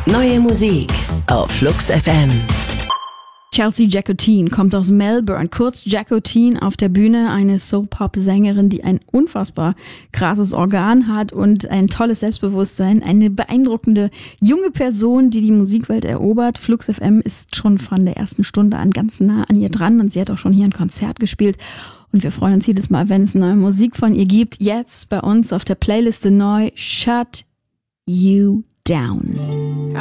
Neue Musik auf Flux FM. Chelsea Jacotine kommt aus Melbourne. Kurz Jacotine auf der Bühne, eine Soul-Pop-Sängerin, die ein unfassbar krasses Organ hat und ein tolles Selbstbewusstsein. Eine beeindruckende junge Person, die die Musikwelt erobert. Flux FM ist schon von der ersten Stunde an ganz nah an ihr dran und sie hat auch schon hier ein Konzert gespielt. Und wir freuen uns jedes Mal, wenn es neue Musik von ihr gibt. Jetzt bei uns auf der Playliste neu Shut You Down.